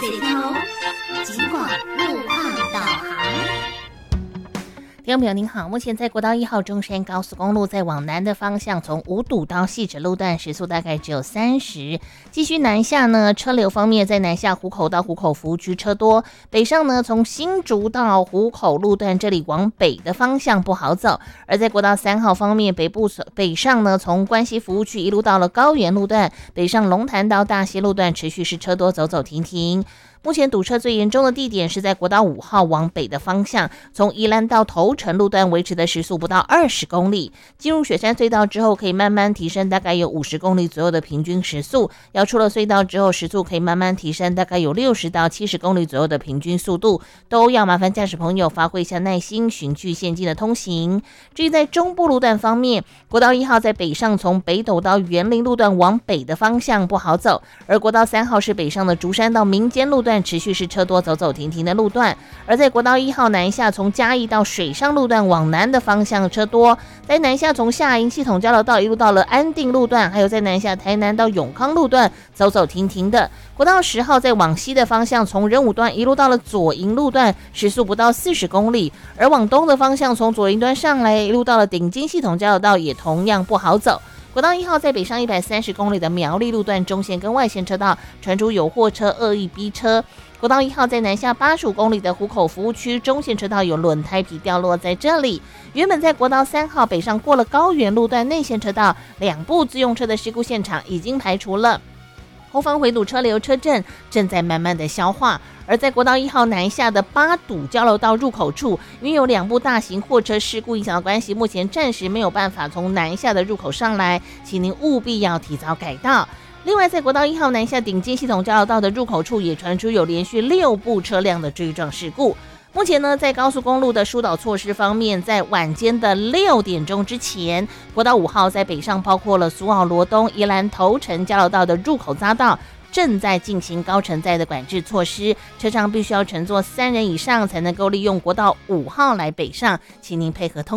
最高，尽管路况导航。 听众朋友您好，目前在国道1号中山高速公路在往南的方向，从五堵到细指路段时速大概只有30，继续南下呢，车流方面在南下湖口到湖口服务区车多，北上呢从新竹到湖口路段这里往北的方向不好走，而在国道3号方面，北上呢从关西服务区一路到了高原路段，北上龙潭到大溪路段持续是车多走走停停。目前堵车最严重的地点是在国道5号往北的方向，从宜兰到头城路段维持的时速不到20公里，进入雪山隧道之后可以慢慢提升，大概有50公里左右的平均时速，要出了隧道之后时速可以慢慢提升，大概有60到70公里左右的平均速度，都要麻烦驾驶朋友发挥一下耐心，循序渐进的通行。至于在中部路段方面，国道1号在北上从北斗到园林路段往北的方向不好走，而国道3号是北上的竹山到民间路段持续是车多走走停停的路段，而在国道1号南下从嘉义到水上路段往南的方向车多，在南下从下营系统交流道一路到了安定路段，还有在南下台南到永康路段走走停停的。国道10号在往西的方向从仁武段一路到了左营路段，时速不到40公里，而往东的方向从左营段上来一路到了顶金系统交流道也同样不好走。国道1号在北上130公里的苗栗路段中线跟外线车道传出有货车恶意逼车。国道1号在南下85公里的湖口服务区中线车道有轮胎皮掉落在这里。原本在国道3号北上过了高原路段内线车道2部自用车的事故现场已经排除了，后方回堵车流车阵正在慢慢的消化。而在国道1号南下的八堵交流道入口处，因为有2部大型货车事故影响的关系，目前暂时没有办法从南下的入口上来，请您务必要提早改道。另外在国道1号南下顶尖系统交流道的入口处也传出有连续6部车辆的追撞事故。目前呢，在高速公路的疏导措施方面，在晚间的6点钟之前，国道5号在北上包括了苏澳罗东、宜兰头城交流道的入口匝道正在进行高承载的管制措施，车上必须要乘坐3人以上才能够利用国道5号来北上，请您配合通